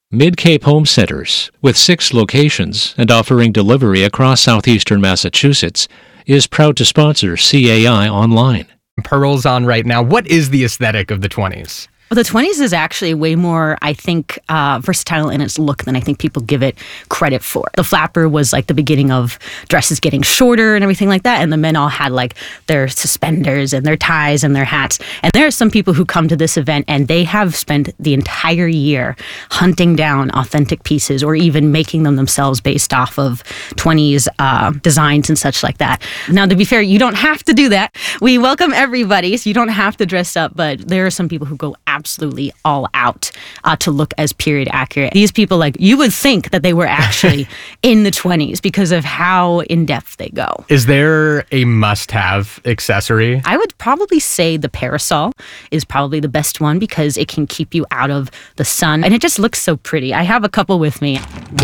Mid-Cape Home Centers, with 6 locations and offering delivery across southeastern Massachusetts, is proud to sponsor CAI Online. Pearl's on right now. What is the aesthetic of the 20s? Well, the 20s is actually way more, I think, versatile in its look than I think people give it credit for. The flapper was like the beginning of dresses getting shorter and everything like that, and the men all had like their suspenders and their ties and their hats. And there are some people who come to this event and they have spent the entire year hunting down authentic pieces or even making them themselves based off of 20s designs and such like that. Now, to be fair, you don't have to do that. We welcome everybody, so you don't have to dress up, but there are some people who go absolutely all out to look as period accurate. These people, like, you would think that they were actually in the 20s because of how in-depth they go. Is there a must-have accessory? I would probably say the parasol is probably the best one because it can keep you out of the sun and it just looks so pretty. I have a couple with me.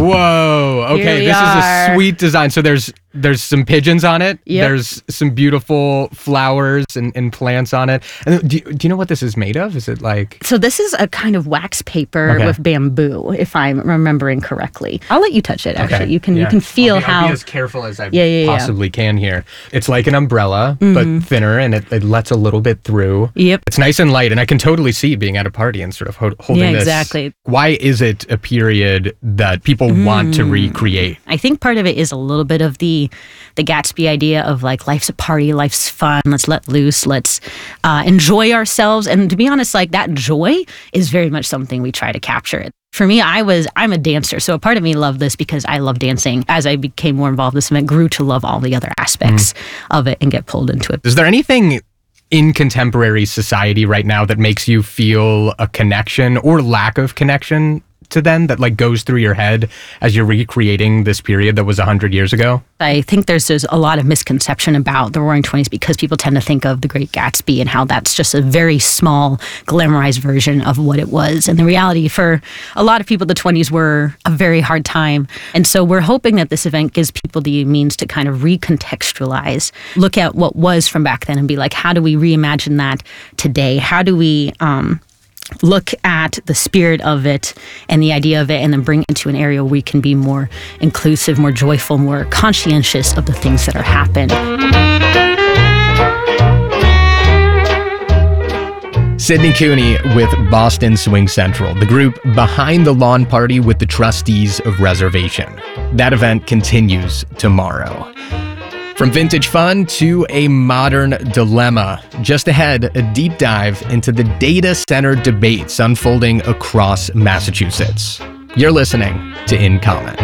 Whoa. Okay, this is a sweet design. So there's some pigeons on it. Yep. There's some beautiful flowers and plants on it. And do you know what this is made of? Is it like... So this is a kind of wax paper with bamboo, if I'm remembering correctly. I'll let you touch it, actually. You can feel how... I'll be as careful as I possibly can here. It's like an umbrella, but thinner, and it lets a little bit through. Yep. It's nice and light, and I can totally see being at a party and sort of holding this. Exactly. Why is it a period that people want to recreate? I think part of it is a little bit of the Gatsby idea of like, life's a party, life's fun, let's let loose, let's enjoy ourselves. And to be honest, like, that joy is very much something we try to capture. For me, I'm a dancer, so a part of me loved this because I love dancing. As I became more involved in this event, grew to love all the other aspects of it and get pulled into it. Is there anything in contemporary society right now that makes you feel a connection or lack of connection to them that like goes through your head as you're recreating this period that was 100 years ago? I think there's a lot of misconception about the Roaring 20s because people tend to think of The Great Gatsby and how that's just a very small, glamorized version of what it was. And the reality for a lot of people, the 20s were a very hard time. And so we're hoping that this event gives people the means to kind of recontextualize, look at what was from back then and be like, how do we reimagine that today? How do we look at the spirit of it and the idea of it and then bring it into an area where we can be more inclusive, more joyful, more conscientious of the things that are happening. Sydney Cooney with Boston Swing Central, the group behind the lawn party with the trustees of Reservation. That event continues tomorrow. From vintage fun to a modern dilemma. Just ahead, a deep dive into the data center debates unfolding across Massachusetts. You're listening to In Comment.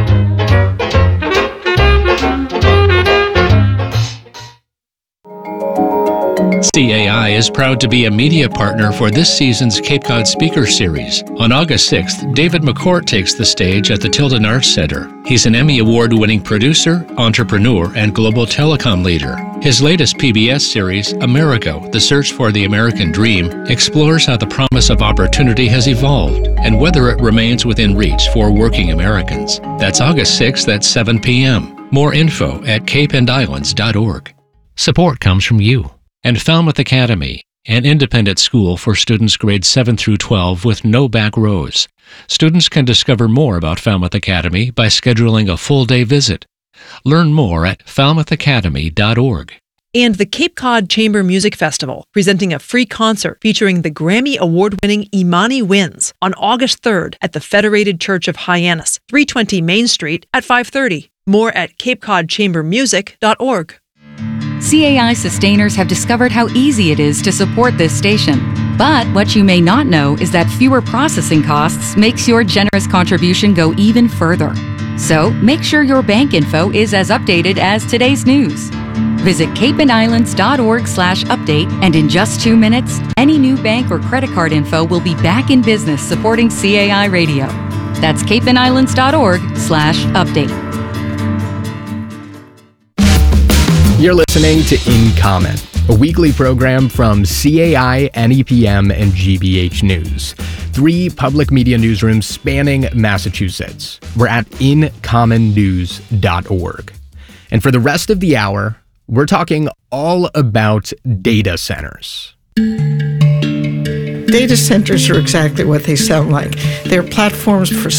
CAI is proud to be a media partner for this season's Cape Cod Speaker Series. On August 6th, David McCourt takes the stage at the Tilden Arts Center. He's an Emmy Award-winning producer, entrepreneur, and global telecom leader. His latest PBS series, Amerigo, The Search for the American Dream, explores how the promise of opportunity has evolved and whether it remains within reach for working Americans. That's August 6th at 7 p.m. More info at capeandislands.org. Support comes from you. And Falmouth Academy, an independent school for students grades 7 through 12 with no back rows. Students can discover more about Falmouth Academy by scheduling a full-day visit. Learn more at falmouthacademy.org. And the Cape Cod Chamber Music Festival, presenting a free concert featuring the Grammy Award-winning Imani Winds on August 3rd at the Federated Church of Hyannis, 320 Main Street at 5:30. More at capecodchambermusic.org. CAI sustainers have discovered how easy it is to support this station. But what you may not know is that fewer processing costs makes your generous contribution go even further. So make sure your bank info is as updated as today's news. Visit capeandislands.org/update, and in just 2 minutes, any new bank or credit card info will be back in business supporting CAI Radio. That's capeandislands.org/update. You're listening to In Comment, a weekly program from CAI, NEPM, and GBH News. 3 public media newsrooms spanning Massachusetts. We're at incommonnews.org. And for the rest of the hour, we're talking all about data centers. Data centers are exactly what they sound like. They're platforms for